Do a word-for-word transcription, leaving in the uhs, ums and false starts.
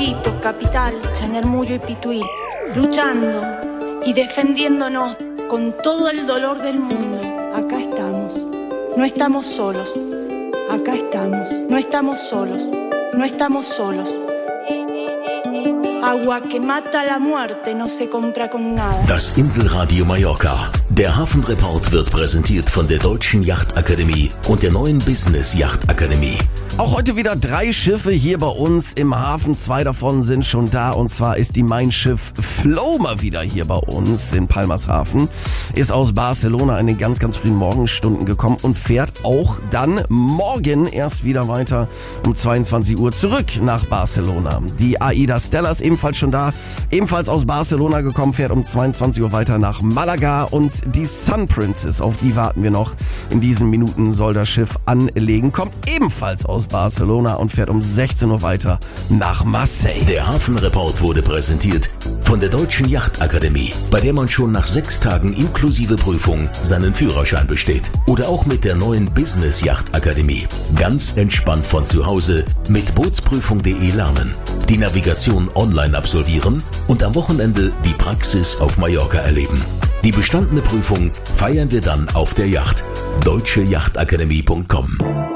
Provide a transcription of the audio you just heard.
Rosarito, Capital, Chañarmullo y Pituí, luchando y defendiéndonos con todo el dolor del mundo. Acá estamos, no estamos solos, acá estamos, no estamos solos, no estamos solos. Agua que mata la muerte no se compra con nada. Das Inselradio Mallorca. Der Hafenreport wird präsentiert von der Deutschen Yachtakademie und der neuen Business Yachtakademie. Auch heute wieder drei Schiffe hier bei uns im Hafen. Zwei davon sind schon da und zwar ist die Mein Schiff Flow mal wieder hier bei uns in Palmershafen. Ist aus Barcelona in den ganz, ganz frühen Morgenstunden gekommen und fährt auch dann morgen erst wieder weiter um zweiundzwanzig Uhr zurück nach Barcelona. Die Aida Stella ist ebenfalls schon da, ebenfalls aus Barcelona gekommen, fährt um zweiundzwanzig Uhr weiter nach Malaga und die Sun Princess, auf die warten wir noch. In diesen Minuten soll das Schiff anlegen, kommt ebenfalls aus Barcelona und fährt um sechzehn Uhr weiter nach Marseille. Der Hafenreport wurde präsentiert von der Deutschen Yachtakademie, bei der man schon nach sechs Tagen inklusive Prüfung seinen Führerschein besteht. Oder auch mit der neuen Business Yachtakademie. Ganz entspannt von zu Hause mit bootsprüfung punkt de lernen, die Navigation online absolvieren und am Wochenende die Praxis auf Mallorca erleben. Die bestandene Prüfung feiern wir dann auf der Yacht. deutsche yachtakademie punkt com